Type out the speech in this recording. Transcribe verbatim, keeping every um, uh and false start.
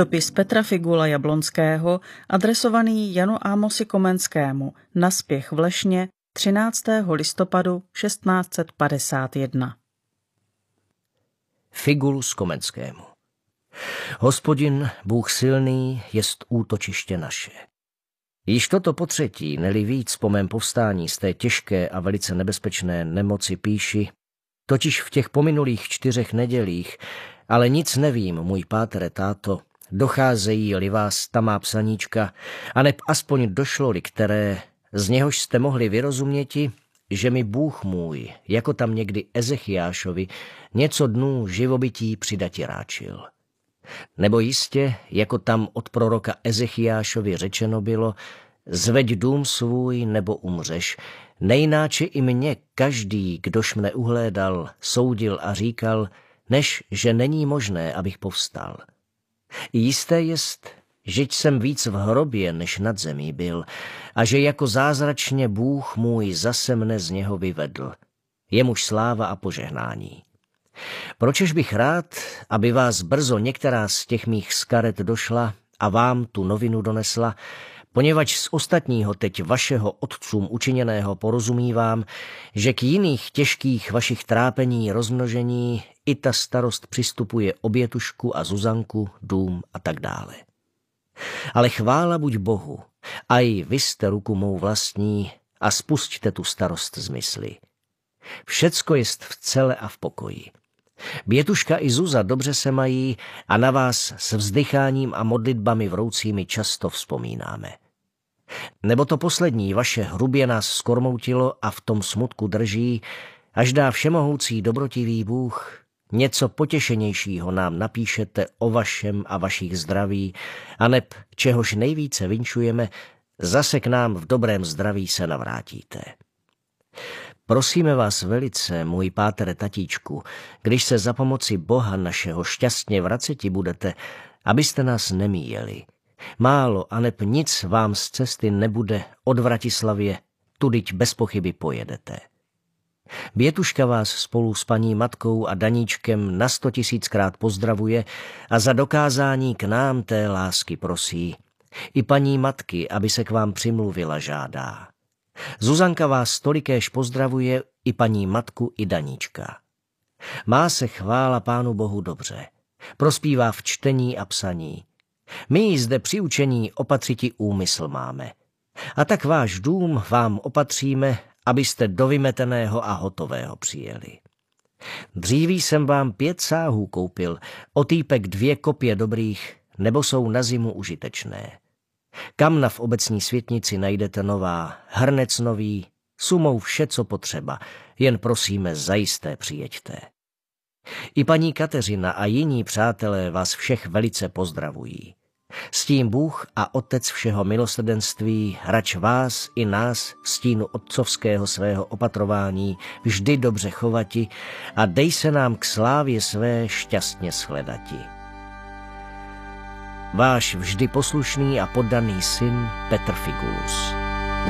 Dopis Petra Figula Jablonského, adresovaný Janu Ámosi Komenskému, na Spěch v Lešně třináctého listopadu šestnáct set padesát jedna. Figulus Komenskému. Hospodin, Bůh silný, jest útočiště naše. Již toto potřetí, neli víc po mém povstání z té těžké a velice nebezpečné nemoci píši, totiž v těch pominulých čtyřech nedělích, ale nic nevím, můj pátere, táto, docházejí-li vás ta má psaníčka, aneb aspoň došlo-li které, z něhož jste mohli vyrozuměti, že mi Bůh můj, jako tam někdy Ezechiášovi, něco dnů živobytí přidati ráčil. Nebo jistě, jako tam od proroka Ezechiášovi řečeno bylo, zveď dům svůj nebo umřeš, nejnáče i mě každý, kdož mne uhlédal, soudil a říkal, než že není možné, abych povstal. I jisté jest, žeť jsem víc v hrobě, než nad zemí byl, a že jako zázračně Bůh můj zase mne z něho vyvedl. Jemuž sláva a požehnání. Pročež bych rád, aby vás brzo některá z těch mých skaret došla a vám tu novinu donesla, poněvadž z ostatního teď vašeho otcům učiněného porozumívám, že k jiných těžkých vašich trápení, rozmnožení i ta starost přistupuje obětušku a Zuzanku, dům a tak dále. Ale chvála buď Bohu, a i vy jste ruku mou vlastní a spusťte tu starost z mysli. Všecko jest v cele a v pokoji. Bětuška i Zuza dobře se mají a na vás s vzdycháním a modlitbami vroucími často vzpomínáme. Nebo to poslední vaše hrubě nás skormoutilo a v tom smutku drží, až dá všemohoucí dobrotivý Bůh, něco potěšenějšího nám napíšete o vašem a vašich zdraví, aneb, čehož nejvíce vinčujeme, zase k nám v dobrém zdraví se navrátíte. Prosíme vás velice, můj pátere tatíčku, když se za pomoci Boha našeho šťastně vraceti budete, abyste nás nemíjeli. Málo aneb nic vám z cesty nebude od Vratislavě, tudyť bez pochyby pojedete. Bětuška vás spolu s paní matkou a Daníčkem na sto tisíckrát pozdravuje a za dokázání k nám té lásky prosí. I paní matky, aby se k vám přimluvila, žádá. Zuzanka vás tolikéž pozdravuje, i paní matku, i Daníčka. Má se chvála Pánu Bohu dobře. Prospívá v čtení a psaní. My jí zde při učení opatřiti úmysl máme. A tak váš dům vám opatříme, abyste do vymeteného a hotového přijeli. Dříví jsem vám pět sáhů koupil, otýpek dvě kopě dobrých, nebo jsou na zimu užitečné. Kamna v obecní světnici najdete nová, hrnec nový, sumou vše, co potřeba, jen prosíme zajisté přijeďte. I paní Kateřina a jiní přátelé vás všech velice pozdravují. S tím Bůh a Otec všeho milosrdenství rač vás i nás v stínu otcovského svého opatrování vždy dobře chovati a dej se nám k slávě své šťastně shledati. Váš vždy poslušný a poddaný syn Petr Figulus.